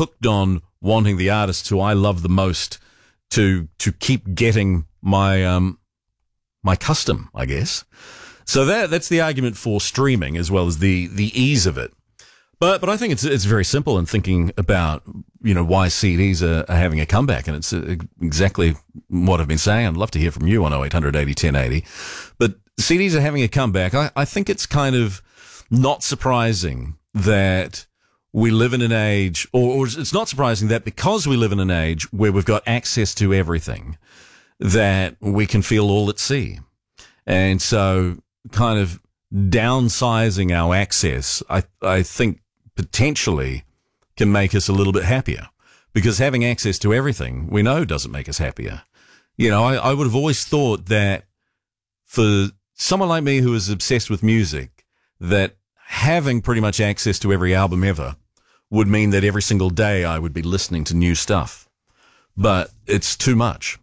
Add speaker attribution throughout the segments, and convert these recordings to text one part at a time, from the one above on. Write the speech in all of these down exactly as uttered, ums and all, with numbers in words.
Speaker 1: hooked on wanting the artists who I love the most to to keep getting my um my custom, I guess. So that that's the argument for streaming, as well as the the ease of it. But but I think it's it's very simple in thinking about, you know, why C Ds are, are having a comeback, and it's exactly what I've been saying. I'd love to hear from you on oh eight hundred eighty ten eighty. But C Ds are having a comeback. I, I think it's kind of not surprising that we live in an age, or, or it's not surprising that because we live in an age where we've got access to everything, that we can feel all at sea. And so kind of downsizing our access, I I think, potentially can make us a little bit happier, because having access to everything we know doesn't make us happier. You know, I, I would have always thought that for someone like me who is obsessed with music, that having pretty much access to every album ever would mean that every single day I would be listening to new stuff. But it's too much.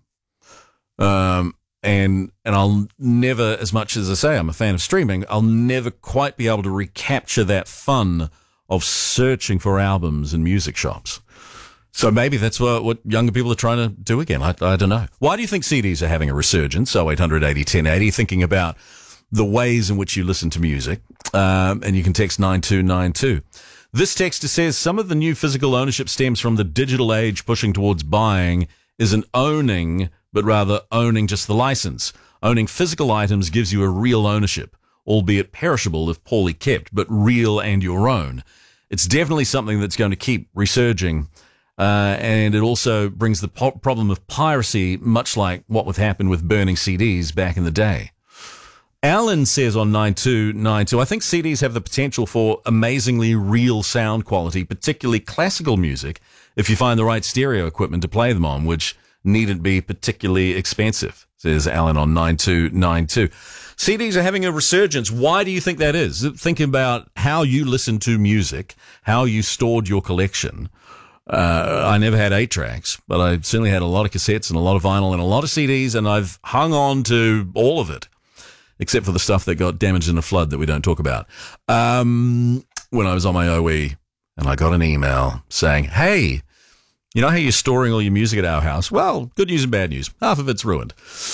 Speaker 1: Um, and, and I'll never, as much as I say I'm a fan of streaming, I'll never quite be able to recapture that fun of searching for albums in music shops. So maybe that's what, what younger people are trying to do again. I, I don't know. Why do you think C Ds are having a resurgence? oh eight hundred eighty ten eighty, thinking about the ways in which you listen to music. Um, and you can text nine two nine two. This texter says some of the new physical ownership stems from the digital age pushing towards buying isn't owning, but rather owning just the license. Owning physical items gives you a real ownership, albeit perishable if poorly kept, but real and your own. It's definitely something that's going to keep resurging, uh, and it also brings the po- problem of piracy, much like what would happen with burning C Ds back in the day. Alan says on nine two nine two, I think C Ds have the potential for amazingly real sound quality, particularly classical music, if you find the right stereo equipment to play them on, which needn't be particularly expensive, says Alan on nine two nine two. C Ds are having a resurgence. Why do you think that is? Think about how you listen to music, how you stored your collection. Uh, I never had eight tracks, but I certainly had a lot of cassettes and a lot of vinyl and a lot of C Ds, and I've hung on to all of it, except for the stuff that got damaged in a flood that we don't talk about. Um, when I was on my O E, and I got an email saying, hey, you know how you're storing all your music at our house? Well, good news and bad news. Half of it's ruined.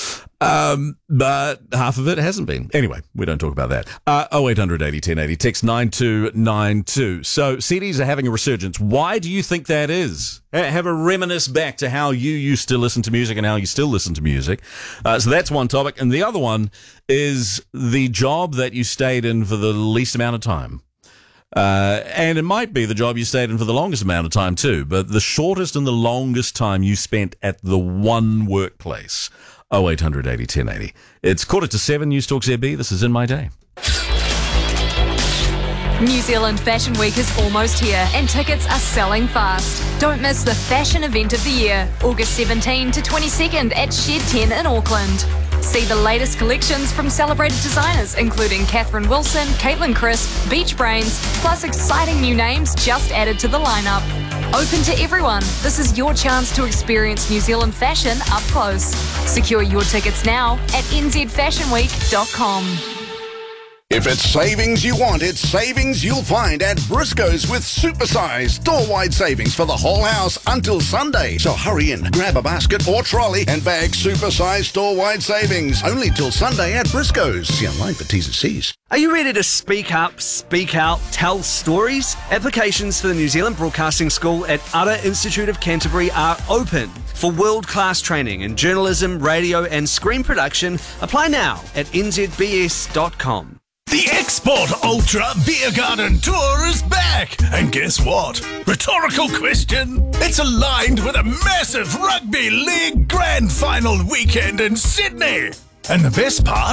Speaker 1: Um, but half of it hasn't been. Anyway, we don't talk about that. Uh, oh eight hundred eighty ten eighty, text nine two nine two. So C Ds are having a resurgence. Why do you think that is? Have a reminisce back to how you used to listen to music and how you still listen to music. Uh, so that's one topic. And the other one is the job that you stayed in for the least amount of time. Uh, and it might be the job you stayed in for the longest amount of time too, but the shortest and the longest time you spent at the one workplace. oh eight hundred eighty ten eighty. It's quarter to seven, News Talk Z B. This is In My Day.
Speaker 2: New Zealand Fashion Week is almost here and tickets are selling fast. Don't miss the fashion event of the year, August seventeenth to twenty-second at Shed ten in Auckland. See the latest collections from celebrated designers including Catherine Wilson, Caitlin Crisp, Beach Brains, plus exciting new names just added to the lineup. Open to everyone, this is your chance to experience New Zealand fashion up close. Secure your tickets now at n z fashion week dot com.
Speaker 3: If it's savings you want, it's savings you'll find at Briscoe's with supersized store-wide savings for the whole house until Sunday. So hurry in, grab a basket or trolley and bag supersized store-wide savings. Only till Sunday at Briscoe's. See online for T's and C's.
Speaker 4: Are you ready to speak up, speak out, tell stories? Applications for the New Zealand Broadcasting School at Ara Institute of Canterbury are open. For world-class training in journalism, radio and screen production, apply now at n z b s dot com.
Speaker 5: The Export Ultra Beer Garden Tour is back! And guess what? Rhetorical question. It's aligned with a massive Rugby League Grand Final weekend in Sydney. And the best part?